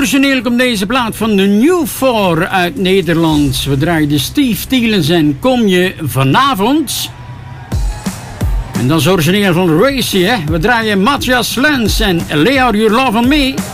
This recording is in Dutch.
Origineel komt deze plaat van de New Four uit Nederland. We draaien Steve Tielens en Kom je vanavond. En dat is origineel van Racy, hè. We draaien Matthias Lens en Lay Out Your Love on Me.